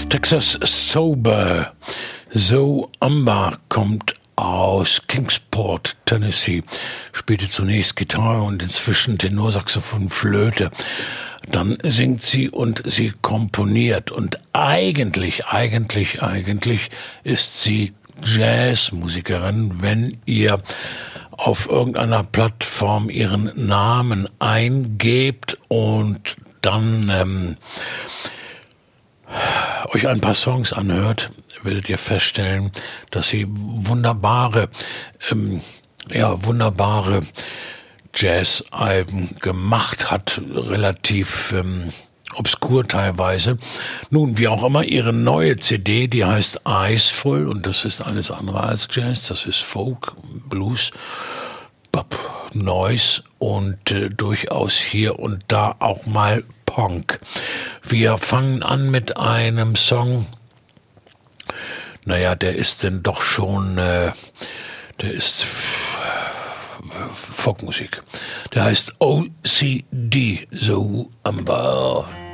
Texas Sober. So Amber kommt aus Kingsport, Tennessee, spielte zunächst Gitarre und inzwischen Tenorsaxophon, Flöte. Dann singt sie und sie komponiert. Und eigentlich ist sie Jazzmusikerin, wenn ihr auf irgendeiner Plattform ihren Namen eingebt und dann euch ein paar Songs anhört, werdet ihr feststellen, dass sie wunderbare Jazz-Alben gemacht hat, relativ obskur teilweise. Nun, wie auch immer, ihre neue CD, die heißt Iceful, und das ist alles andere als Jazz, das ist Folk, Blues, Pop, Noise und durchaus hier und da auch mal Punk. Wir fangen an mit einem Song, naja, der ist denn doch schon, der ist Folkmusik. Der heißt OCD, So Amber.